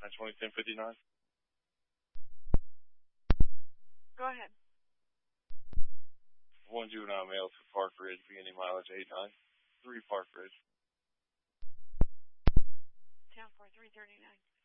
I-20-1059. Go ahead. One juvenile male to Park Ridge, beginning mileage 89. 3 Park Ridge. 10-4-339.